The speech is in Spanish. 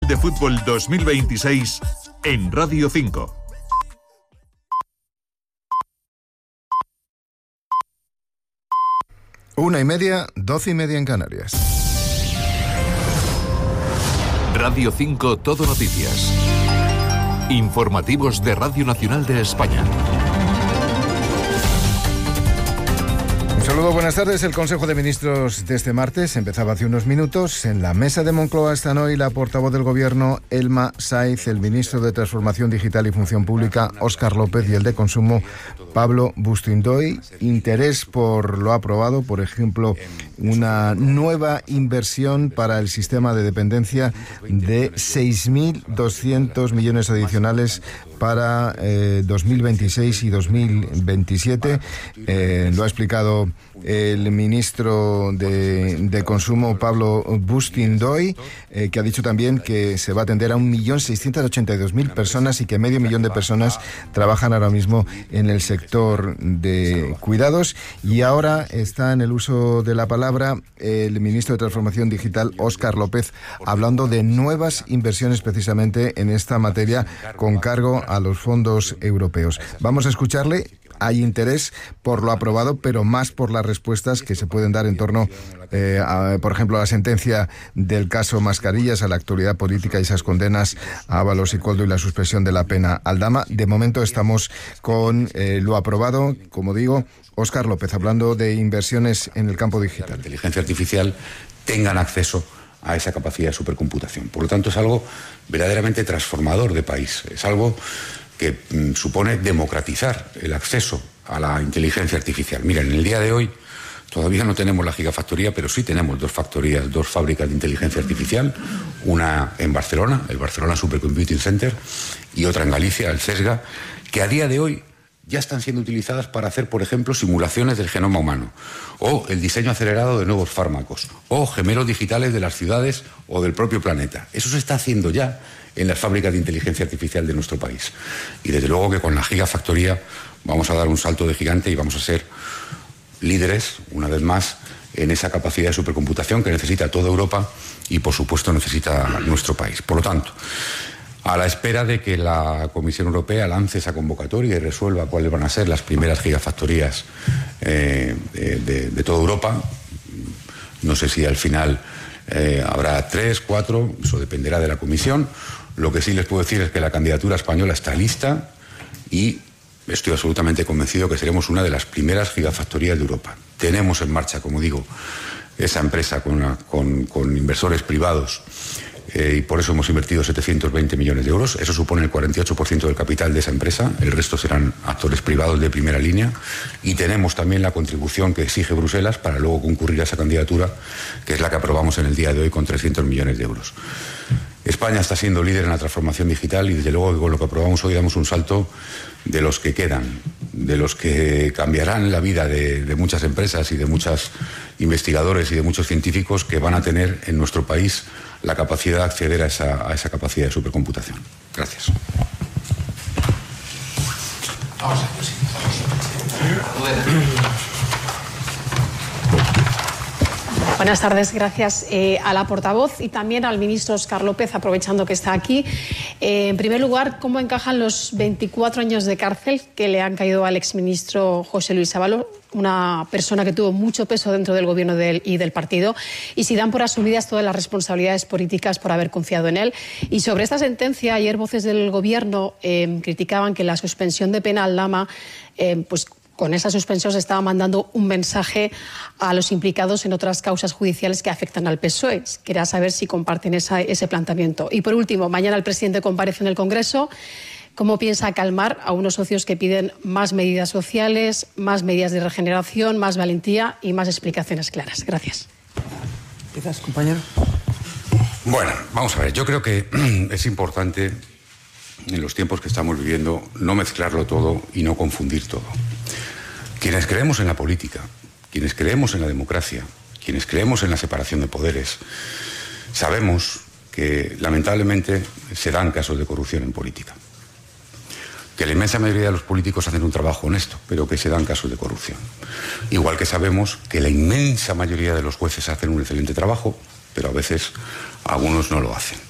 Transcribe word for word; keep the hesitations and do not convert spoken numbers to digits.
de Fútbol dos mil veintiséis en Radio cinco. Una y media, doce y media en Canarias. Radio cinco Todo Noticias. Informativos de Radio Nacional de España. Un saludo, buenas tardes. El Consejo de Ministros de este martes empezaba hace unos minutos. En la mesa de Moncloa están hoy la portavoz del Gobierno, Elma Sáiz, el ministro de Transformación Digital y Función Pública, Óscar López, y el de Consumo, Pablo Bustindoy. Interés por lo aprobado, por ejemplo, una nueva inversión para el sistema de dependencia de seis mil doscientos millones adicionales para eh, dos mil veintiséis y dos mil veintisiete. Eh, lo ha explicado el ministro de, de Consumo, Pablo Bustindoy, eh, que ha dicho también que se va a atender a un millón seiscientos ochenta y dos mil personas y que medio millón de personas trabajan ahora mismo en el sector de cuidados. Y ahora está en el uso de la palabra el ministro de Transformación Digital, Óscar López, hablando de nuevas inversiones precisamente en esta materia con cargo a los fondos europeos. Vamos a escucharle. Hay interés por lo aprobado, pero más por las respuestas que se pueden dar en torno, eh, a, por ejemplo, a la sentencia del caso Mascarillas, a la actualidad política y esas condenas a Ábalos y Koldo y la suspensión de la pena a Aldama. De momento estamos con eh, lo aprobado, como digo. Óscar López, hablando de inversiones en el campo digital. La inteligencia artificial tengan acceso a esa capacidad de supercomputación. Por lo tanto, es algo verdaderamente transformador de país. Es algo que mm, supone democratizar el acceso a la inteligencia artificial. Miren, en el día de hoy todavía no tenemos la gigafactoría, pero sí tenemos dos factorías, dos fábricas de inteligencia artificial, una en Barcelona, el Barcelona Supercomputing Center, y otra en Galicia, el CESGA, que a día de hoy ya están siendo utilizadas para hacer, por ejemplo, simulaciones del genoma humano, o el diseño acelerado de nuevos fármacos, o gemelos digitales de las ciudades o del propio planeta. Eso se está haciendo ya en las fábricas de inteligencia artificial de nuestro país. Y desde luego que con la gigafactoría vamos a dar un salto de gigante y vamos a ser líderes, una vez más, en esa capacidad de supercomputación que necesita toda Europa y, por supuesto, necesita nuestro país. Por lo tanto, a la espera de que la Comisión Europea lance esa convocatoria y resuelva cuáles van a ser las primeras gigafactorías eh, de, de, de toda Europa, no sé si al final eh, habrá tres, cuatro, eso dependerá de la Comisión. Lo que sí les puedo decir es que la candidatura española está lista y estoy absolutamente convencido que seremos una de las primeras gigafactorías de Europa. Tenemos en marcha, como digo, esa empresa con, una, con, con inversores privados eh, y por eso hemos invertido setecientos veinte millones de euros. Eso supone el cuarenta y ocho por ciento del capital de esa empresa. El resto serán actores privados de primera línea. Y tenemos también la contribución que exige Bruselas para luego concurrir a esa candidatura, que es la que aprobamos en el día de hoy con trescientos millones de euros. España está siendo líder en la transformación digital y desde luego que con lo que aprobamos hoy damos un salto de los que quedan, de los que cambiarán la vida de, de muchas empresas y de muchos investigadores y de muchos científicos que van a tener en nuestro país la capacidad de acceder a esa, a esa capacidad de supercomputación. Gracias. Vamos a Buenas tardes, gracias eh, a la portavoz y también al ministro Óscar López, aprovechando que está aquí. Eh, en primer lugar, ¿cómo encajan los veinticuatro años de cárcel que le han caído al exministro José Luis Ábalos, una persona que tuvo mucho peso dentro del gobierno del, y del partido, y si dan por asumidas todas las responsabilidades políticas por haber confiado en él? Y sobre esta sentencia, ayer voces del gobierno eh, criticaban que la suspensión de pena al Aldama, eh, pues con esa suspensión se estaba mandando un mensaje a los implicados en otras causas judiciales que afectan al P S O E. Quería saber si comparten esa, ese planteamiento. Y por último, mañana el presidente comparece en el Congreso. ¿Cómo piensa calmar a unos socios que piden más medidas sociales, más medidas de regeneración, más valentía y más explicaciones claras? Gracias. ¿Empiezas, compañero? Bueno, vamos a ver. Yo creo que es importante, en los tiempos que estamos viviendo, no mezclarlo todo y no confundir todo. Quienes creemos en la política, quienes creemos en la democracia, quienes creemos en la separación de poderes, sabemos que lamentablemente se dan casos de corrupción en política. Que la inmensa mayoría de los políticos hacen un trabajo honesto, pero que se dan casos de corrupción. Igual que sabemos que la inmensa mayoría de los jueces hacen un excelente trabajo, pero a veces algunos no lo hacen.